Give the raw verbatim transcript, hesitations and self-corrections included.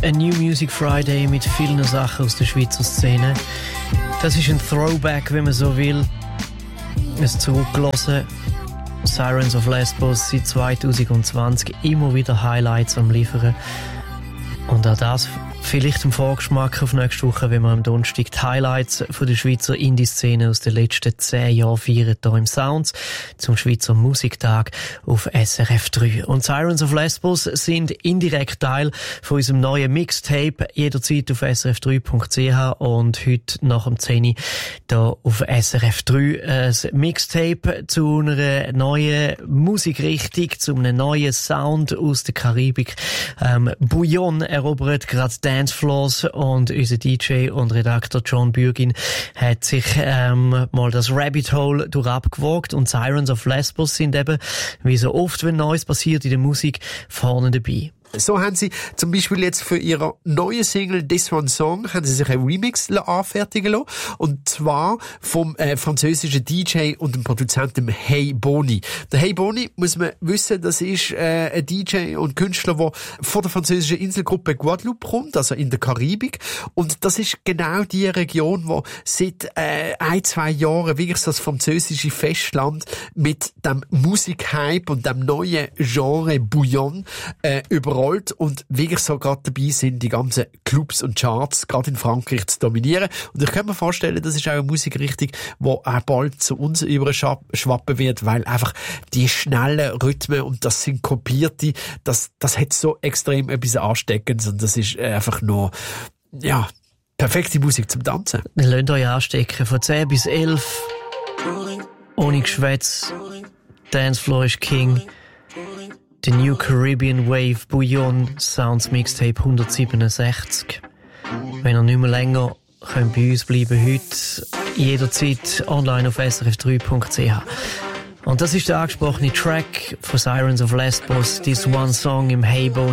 ein New Music Friday mit vielen Sachen aus der Schweizer Szene. Das ist ein Throwback, wenn man so will. Es zurückgelassen. Sirens of Lesbos seit zwanzig zwanzig immer wieder Highlights am Liefern. Und auch das vielleicht im Vorgeschmack auf nächste Woche, wenn wir am Donnerstag die Highlights von der Schweizer Indie-Szene aus den letzten zehn Jahren feiern, hier im Sounds, zum Schweizer Musiktag auf S R F drei. Und Sirens of Lesbos sind indirekt Teil von unserem neuen Mixtape, jederzeit auf s r f drei punkt c h und heute nach dem zehn Uhr hier auf S R F drei ein Mixtape zu einer neuen Musikrichtung, zu einem neuen Sound aus der Karibik. Ähm, Bouillon erobert gerade Dancefloors und unser D J und Redakteur John Bürgin hat sich ähm, mal das Rabbit Hole durchabgewagt und Sirens of Lesbos sind eben, wie so oft, wenn Neues passiert in der Musik, vorne dabei. So haben sie zum Beispiel jetzt für ihre neue Single This One Song haben sie sich einen Remix anfertigen lassen. Und zwar vom äh, französischen D J und dem Produzenten Hey Boni. Der Hey Boni, muss man wissen, das ist äh, ein D J und Künstler, der von der französischen Inselgruppe Guadeloupe kommt, also in der Karibik. Und das ist genau die Region, wo seit äh, ein, zwei Jahren wirklich so das französische Festland mit dem Musikhype und dem neuen Genre Bouillon äh, überall und wirklich so gerade dabei sind, die ganzen Clubs und Charts gerade in Frankreich zu dominieren. Und ich kann mir vorstellen, das ist auch eine Musikrichtung, die auch bald zu uns überschwappen wird, weil einfach die schnellen Rhythmen und das Synkopierte, das, das hat so extrem etwas Ansteckendes und das ist einfach nur, ja, perfekte Musik zum Tanzen. Lasst euch anstecken, von zehn bis elf, ohne Geschwätz, Dancefloor ist King. The New Caribbean Wave Bouillon Sounds Mixtape hundertsiebenundsechzig. Wenn ihr nicht mehr länger könnt bei uns bleiben, heute jederzeit online auf s r f drei punkt c h. Und das ist der angesprochene Track von Sirens of Lesbos, This One Song im Hey Boni.